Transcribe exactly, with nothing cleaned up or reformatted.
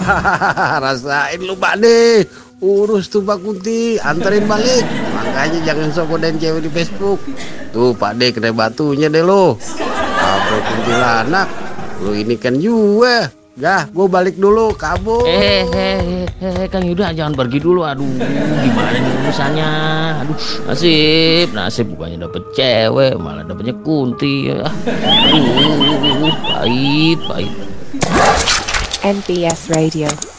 Rasain lu Pak De. Urus tuh Pak Kunti, anterin balik. Makanya jangan sok godain cewek di Facebook. Tuh Pak De kena batunya deh lo. Apa kuntilanak? Lu ini kan juga. Gah, gue balik dulu, kabur. Eh, eh, eh, Kang Yuda jangan pergi dulu. Aduh, gimana nih urusannya? Aduh, nasib, nasib bukannya dapet cewek, malah dapetnya Kunti. Aduh, pahit, pahit. N P S Radio.